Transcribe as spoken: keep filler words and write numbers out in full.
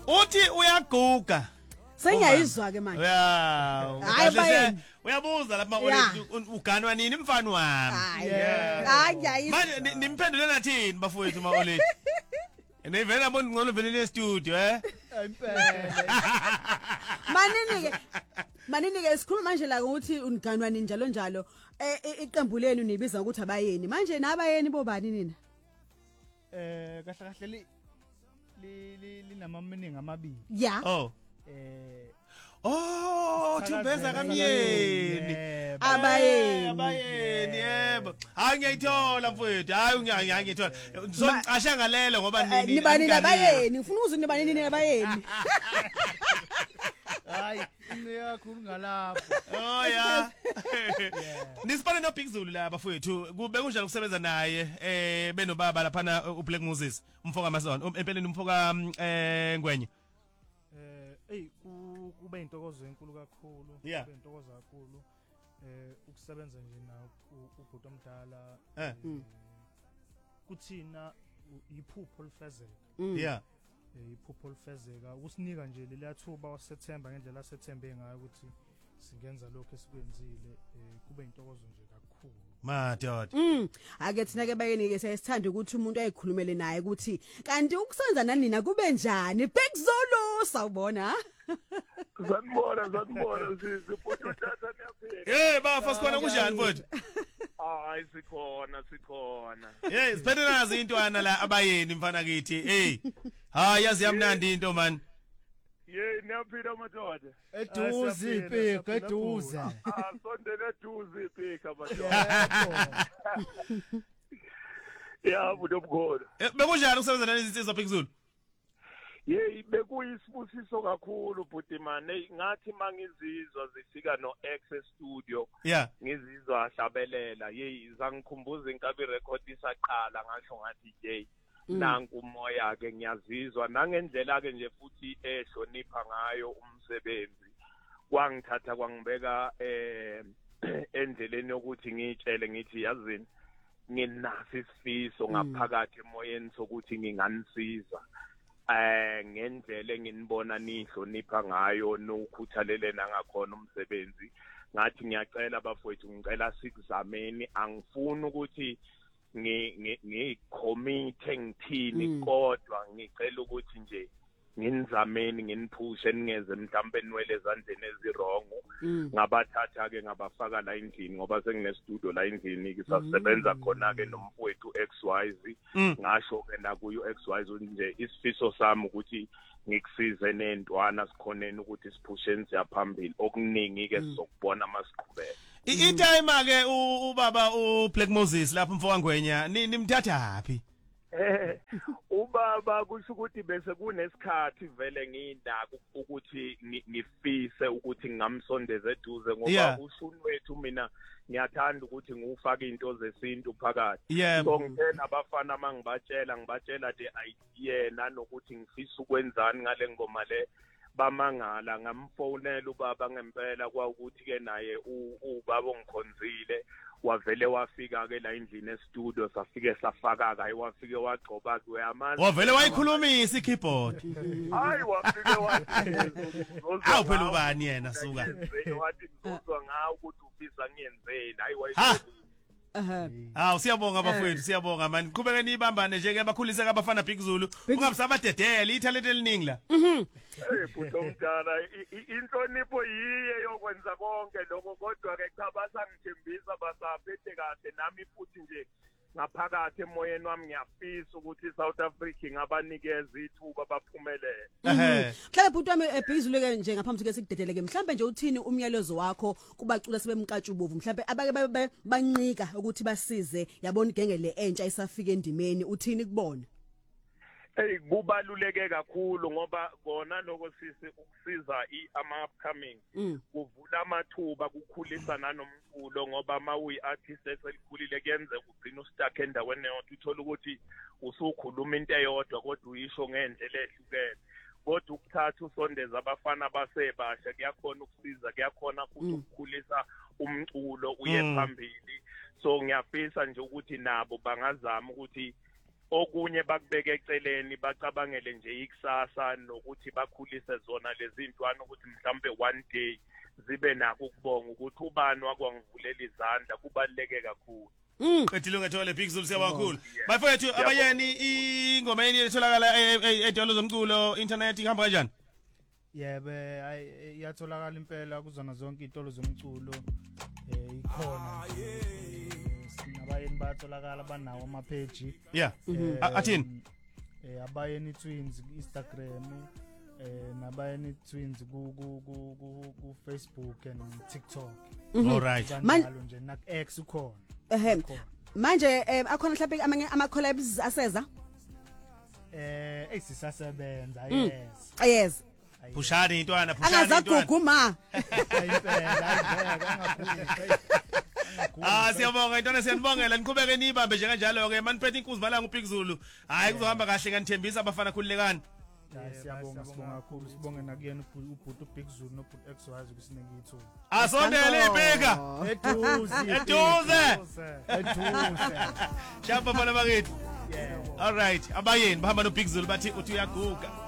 Uthi uyaguga. Sengiyayizwa ke manje. Yeah. Hayi bayeni. Uyabuza lapha Olive uganwa nini mfana wami? Hayi. Hayi yayizwa. Manje nimphendule nathini bafowethu ma Olive? Nevela abona ngcono vele le studio eh? Impela. Manini ke Manini ke sikhuluma manje la ukuthi uniganwa nini njalo njalo eh iqembu lenu nibiza ukuthi abayeni manje nabayeni bobani nina eh kahle kahle li linama meaning amabili yeah oh eh oh thubeza kamyeni abayeni abayeni yebo hayi ngiyayithola mfowethu hayi ngiyayithola so ashangalele ngoba nini nibani nabayeni ufuna ukuze nibani nini nabayeni hayi ngiyakhulu ngalapho oh yeah nisipane no Big Zulu la bafowethu kube kunjani ukusebenza naye eh benobaba lapha u Black Moses umfoka Mason empeleni umfoka eh Ngwenye eh hey kube intokozo enkulu kakhulu kube intokozo kakhulu eh ukusebenza nje na ubhuti omdala eh kuthina iphupho lifezeka yeah iphupho lifezeka ukusinika nje leliyathuba waSeptember ngendlela aSeptember ngayo ukuthi singenza lokho esikwenzile kube intokozo nje kakhulu madoda mm ake thina ke bayeni ke siyasithanda ukuthi umuntu ayikhulumele naye ukuthi kanti ukusenza nanina kube njani Big Zulu sawubona Zanibona zanibona siphuthi uthatha niyaphila hey bafa sikhona kunjani mfowethu hayi sikhona sikhona hey siphendula nazi intwana la abayeni mfana kithi hey hayi yazi yamnandi into man Ye niyaphila madoda eduze ipika eduze ah sondela eduze ipika madoda ya budobukhola bekunjani ukusebenza nalezi Big Zulu Ye bekuyisibusiso kakhulu buti mane ngathi mangizizwa zifika no Access Studio yeah ngizizwa ahlabelela ye zangikhumbuza inkabi record isaqala ngasho ngathi hey nanku umoya ke ngiyazizwa nangendlela ke nje futhi ehlonipha ngayo umsebenzi kwangithatha kwangibeka eh endleleni yokuthi ngitshele ngithi yazini nginasi isifiso ngaphakathi emoyeni sokuthi nginganisiza eh ngendlela enginibona nihlonipha ngayo nokukhuthalele nangakhona umsebenzi ngathi ngiyacela bafowethu ngicela sikuzameni angifuni ukuthi ngi ngicommit ngithini kodwa ngicela ukuthi nje nginizameni nginiphushe ningeze mhlambe niwele ezandleni ezirongo ngabathatha ke ngabafaka la endlini ngoba sengine studio la endlini ke sasebenza khona ke nomfowethu X Y Z ngasho ke na kuyo X Y Z nje isifiso sami ukuthi ngikusize nentwana sikhoneni ukuthi siphusheni siyaphambili okuningi ke sizokubona masiqhubeka itime ke ubaba u Black Moses lapha umfoka Ngwenya nimthatha hapi eh ubaba kusho ukuthi bese kunesikhathi vele ngindaka ukuthi ngifise ukuthi ngamsondeza eduze ngoba ushuni wethu mina ngiyathanda ukuthi ngufake into zesintu phakathi so ngithena abafana mangibatshela ngibatshela the idea nanokuthi ngifisa ukwenzani ngale ngoma le bamangala ngamfonela ubaba ngempela kwa ukuthi ke naye ubaba ongikhonzile wavele wafika ke la endlini estudio safike safaka kayi wafike wagcoba ke uyamazi wavele wayikhulumisa ikeyboard hayi wafike wathi awu phela ubani yena suka wathi ngizwa ngawo ukuthi ufisa ngiyenzeni hayi wayi aha hawu siyabonga bafowethu siyabonga mani qhubeke nibambane nje ke bakhulise abafana Big Zulu ungabisabadedela ithalent eliningi la mhm hey bhuti omdala inhlonipho yiye yokwenza konke lokho kodwa ke cha basangithembisa basaphethe kahle nami futhi nje ngaphakathi emoyeni wami ngiyafisa ukuthi South Africa ngabanikeza ithuba baphumelele ehe mhlawumbe bhuti wami Big Zulu ke nje ngaphambi kokuthi sikudedeleke mhlawumbe nje uthini umyalezo wakho kubacula sebemqatshubovu mhlawumbe abake bancika ukuthi basize yabona igengele entsha isafika endimeni uthini kubona Hey kubaluleke kakhulu ngoba kona lokho sisi ukusiza ama upcoming kuvula amathuba kukhulisa nanomculo ngoba uma uyi artist eselikhulile kuyenze ugcina ustuck endaweni eyodwa uthola ukuthi usukhuluma into eyodwa kodwa uyisho ngendlela ehlukene kodwa ukuthatha usondeza abafana basebasha kuyakhona ukusiza kuyakhona futhi ukukhulisa umculo uye phambili so ngiyafisa nje ukuthi nabo bangazama ukuthi okunye bakubeke eceleni bacabangele nje ikusasa nokuthi bakhulise zona lezi ntwana ukuthi mhlambe one day zibe nako ukubonga ukuthi ubani wakwangivulela izandla kubaluleke kakhulu. Qedile ungathole Big Zulu siyabakhulu. Bafowethu abayeni ingoma yeni etholakala edolo zomculo internet ihamba kanjani? Yebo iyatholakala impela kuzona zonke izitolo zomculo eh ikhona sinabayeni batholakala banawo ama page. Yeah. Athini? Eh abayeni twins Instagram eh nabayeni twins ku ku ku ku Facebook and TikTok. All right. Manje nje nak X ukhona. Ehem. Manje akhona mhlawumbe amanye ama collabs aseza? Eh esisasebenza yes. Yes. Pushani intwana pushani intwana. Angazaguguma. Ah siyabonga intwana siyanibongela niqhubeke nibambe nje kanjalo ke maniphethe inkuzi balanga uBig Zulu. Hayi kuzohamba kahle nganithembisa abafana khululekani. Siyabonga sibonga kakhulu sibonge nakuyena ubhuti uBig Zulu nobhuti X Y ukusinike ithuba. Asondele ibheka. Eduze Eduze. Eduze. Shapa bana bakithi. Yeah. All right abayeni bahamba noBig Zulu bathi uthi uyaguga.